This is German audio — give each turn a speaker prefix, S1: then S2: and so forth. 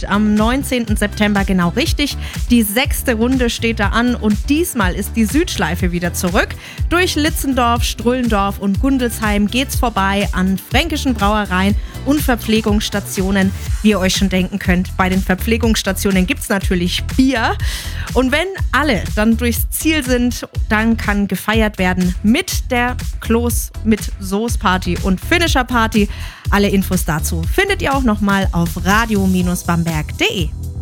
S1: sind am 19. September genau richtig. Die 6. Runde steht da an und diesmal ist die Südschleife wieder zurück. Durch Litzendorf, Strullendorf und Gundelsheim geht's vorbei an fränkischen Brauereien und Verpflegungsstationen. Wie ihr euch schon denken könnt, bei den Verpflegungsstationen gibt's natürlich Bier. Und wenn alle dann durchs Ziel sind, dann kann gefeiert werden mit der Kloß mit Soße Party und Finisher Party. Alle Infos dazu findet ihr auch nochmal auf radio-bamberg.de.